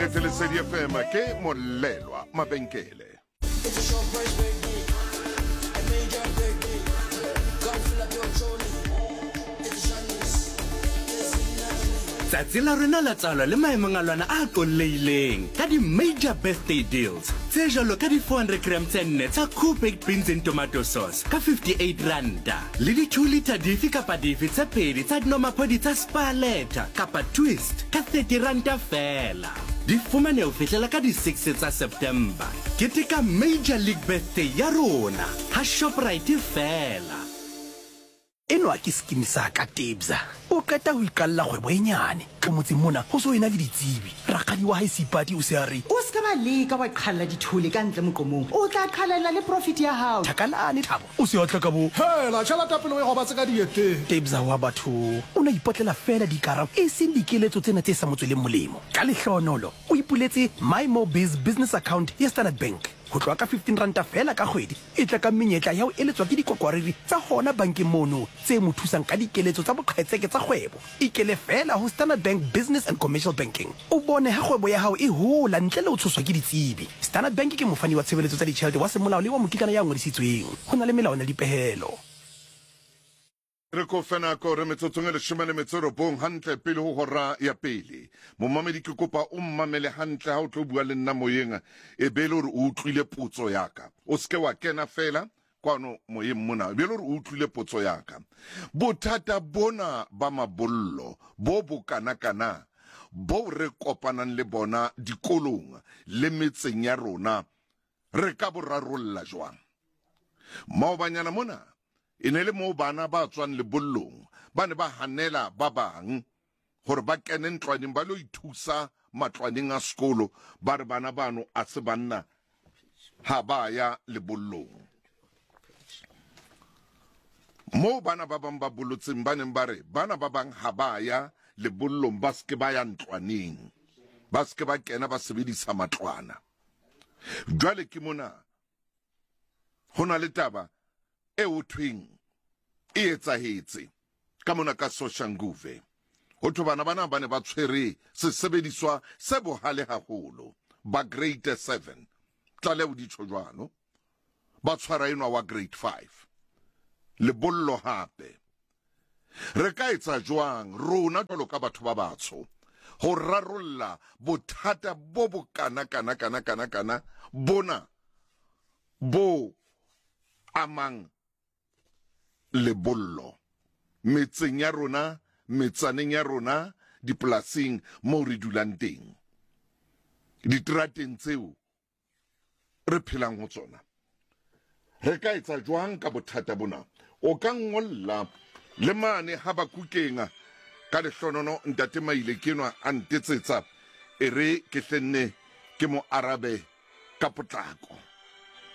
Lesedi FM ke Molelwa Mabenkele. Tsatsi la rena la tsalo le maemong a lwana a qoleileng ka di major birthday deals tse jalo ka di 400 grams tse nne tsa cool baked beans and tomato sauce ka 58 randa le di 2 liter difi kapa difi tse pedi tsa dinomapodi tsa Spaletta kapa twist ka 30 randa fela. Di fumane o fihlela ka di 6 tsa September. Ketika major league birthday ya rona ha Shoprite fela. Enwa ke skimi sa ka Tebza o qeta ho ikalla kgwebo e nyane ka motse mona ho so ena le ditsebi rakgadi wa haisipati o se a re o ska ba leka wa qhalla dithole ka ntle moqomong o tla qhalela le profit ya hao thakalane Thabo o se otla ka bo hela tšhelete pele o e gobatse ka dieteng Tebza wa batho o na ipotlela fela dikara e seng dikeletso tsena tse sa motsweleng molemo ka lehlonolo o ipuletse My More Biz business account ya Standard Bank ho tloa ka 15 ranta fela ka kgwedi e tla ka menyetla ya ho eletswa ke dikokwariri tsa hona bankeng mono tse mo thusang ka dikeletso tsa boqhetseke tsa kgwebo ikele fela ho Standard Bank Business and Commercial Banking o bone ha kgwebo ya hao e hola ntle le ho tshoswa ke ditsebi. Standard Bank ke mofani wa tshebeletso tsa ditjhelete wa semolao le wa mokitlana ya ngodisitsweng ho na le melao le dipehelo. Re ko fena ko re metsotsong le shimane metsoro bong hantle pele ho hora ya pele momamedi ke kopa o mmamele hantle ha o tlo bua le nna moyeng e bele hore o utlwile potso yaka o ske wa kena fela kwano moyeng mona bele hore o utlwile potso yaka bothata bona ba mabollo bo bokana bo re kopanang le bona dikolong le metseng ya rona re ka borarolla jwang maobanyana mona inele mo bana ba tswang le bollong ba ne ba hanela ba bang hore ba kene ntlwaneng ba lo ithusa matlwaneng a sekolo ba re bana bano a se banna ha ba ya le bollong mo bana ba bang ba bolotseng ba neng ba re bana ba bang ha ba ya le bollong ba ske ba ya ntlwaneng ba ske ba kena ba sebedisa matlwana jwale ke mona hona le taba e uthwing e etsahetse ka mona ka Soshanguve ho thwe bana ba ne ba tshwere se sebediswa se bohale haholo ba grade 7 tlale o ditho jwano ba tshwara enwa wa grade 5 le bollo hape re ka etsa jwang rona jwalo ka batho ba batsho ho rarolla bothata bo bokana bona bo amang le bollo metseng ya rona metsaneng ya rona dipolasing mo re dulang teng ditrateng tseo re phelang ho tsona re ka etsa jwang ka bothata bona o ka ngolla le mane ha ba kukenga ka lehlonono ntate Maile kenwa a ntetsetsa e re ke hlenne ke mo arabe ka potlako